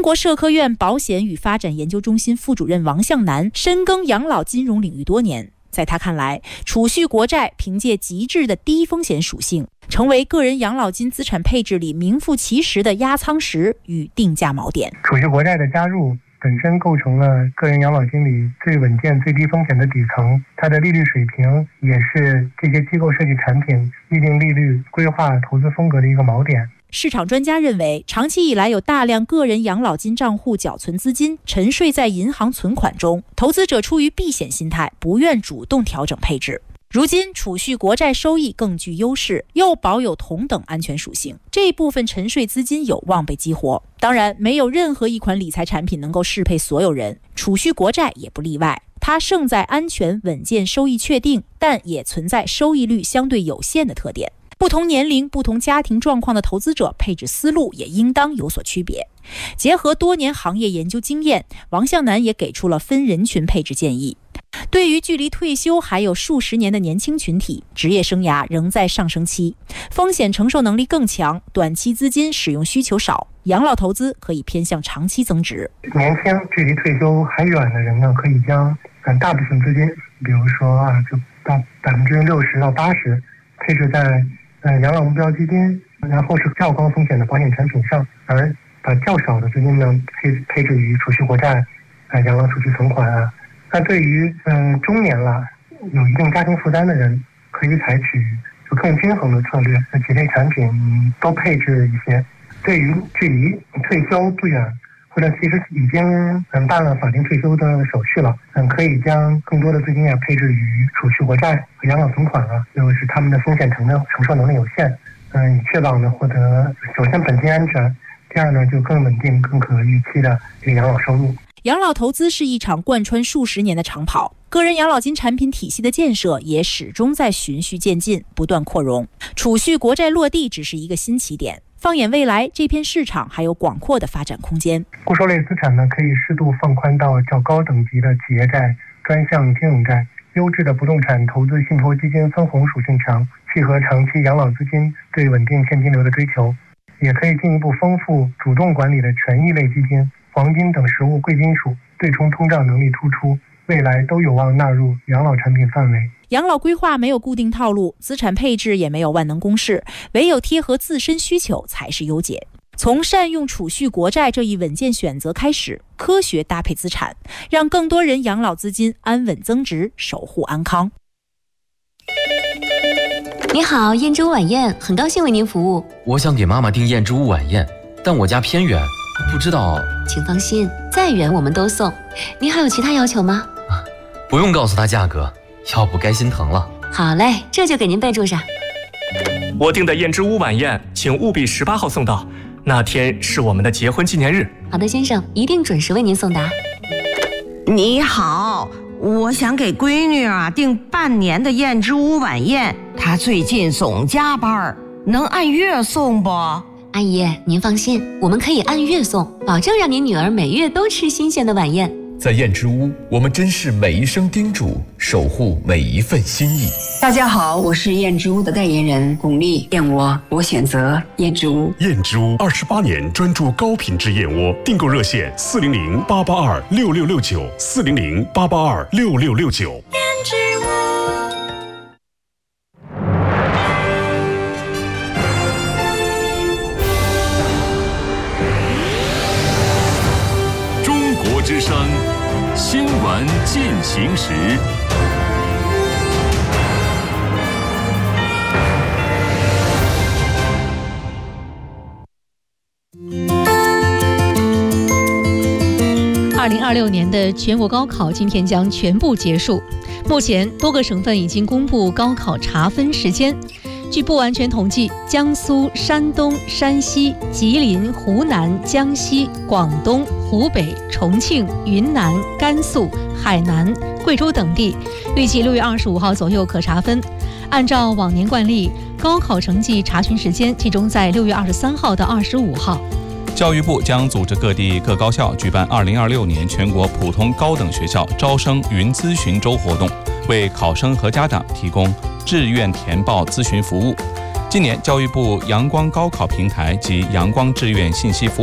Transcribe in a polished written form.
国社科院保险与发展研究中心副主任王向南深耕养老金融领域多年，在他看来，储蓄国债凭借极致的低风险属性，成为个人养老金资产配置里名副其实的压舱石与定价锚点。 储蓄国债的加入本身构成了个人养老金里最稳健、最低风险的底层，它的利率水平也是这些机构设计产品预定利率、规划投资风格的一个锚点。 市场专家认为，长期以来有大量个人养老金账户缴存资金沉睡在银行存款中，投资者出于避险心态，不愿主动调整配置。如今储蓄国债收益更具优势，又保有同等安全属性，这一部分沉睡资金有望被激活。当然，没有任何一款理财产品能够适配所有人，储蓄国债也不例外。它胜在安全、稳健、收益确定，但也存在收益率相对有限的特点。不同年龄、不同家庭状况的投资者配置思路也应当有所区别。结合多年行业研究经验，王向南也给出了分人群配置建议。对于距离退休还有数十年的年轻群体，职业生涯仍在上升期，风险承受能力更强，短期资金使用需求少，养老投资可以偏向长期增值。 年轻距离退休还远的人呢，可以将大部分资金，比如说就到60%到80%配置在养老目标基金，然后是较高风险的保险产品上，而把较少的资金呢配置于储蓄国债、养老储蓄存款啊。那对于中年了有一定家庭负担的人，可以采取就更均衡的策略，几类产品都配置一些。对于距离退休不远，或者其实已经办了法定退休的手续了，可以将更多的资金配置于储蓄国债和养老存款啊，就是他们的风险承受能力有限，以确保呢获得首先本金安全，第二呢就更稳定、更可预期的这个养老收入。 养老投资是一场贯穿数十年的长跑，个人养老金产品体系的建设也始终在循序渐进，不断扩容。储蓄国债落地只是一个新起点，放眼未来，这片市场还有广阔的发展空间。 固收类资产呢，可以适度放宽到较高等级的企业债、专项金融债，优质的不动产投资信托基金分红属性强，契合长期养老资金对稳定现金流的追求。也可以进一步丰富主动管理的权益类基金、黄金等实物贵金属，对冲通胀能力突出，未来都有望纳入养老产品范围。 养老规划没有固定套路，资产配置也没有万能公式，唯有贴合自身需求才是优解。从善用储蓄国债这一稳健选择开始，科学搭配资产，让更多人养老资金安稳增值，守护安康。 你好，燕之屋晚宴，很高兴为您服务。 我想给妈妈订燕之屋晚宴，但我家偏远，不知道。 请放心，再远我们都送。您还有其他要求吗？ 不用告诉她价格，要不该心疼了。 好嘞，这就给您备注上。 我订的燕之屋晚宴，请务必18号送到，那天是我们的结婚纪念日。 好的，先生，一定准时为您送达。 你好，我想给闺女订半年的燕之屋晚宴，她最近总加班，能按月送不？ 阿姨，您放心，我们可以按月送，保证让您女儿每月都吃新鲜的晚宴。 在燕之屋，我们珍视每一声叮嘱，守护每一份心意。 大家好，我是燕之屋的代言人巩俐，燕窝我选择燕之屋。 燕之屋28年专注高品质燕窝，订购热线400-882-6669，400-882-6669。 燕之屋。 之声新闻进行时。 2026年的全国高考今天将全部结束，目前多个省份已经公布高考查分时间。据不完全统计，江苏、山东、山西、吉林、湖南、江西、广东、湖北、重庆、云南、甘肃、海南、贵州等地，预计6月25号左右可查分。按照往年惯例，高考成绩查询时间集中在6月23号到25号。 教育部将组织各地各高校举办2026年全国普通高等学校招生云咨询周活动，为考生和家长提供志愿填报咨询服务。今年，教育部阳光高考平台及阳光志愿信息服务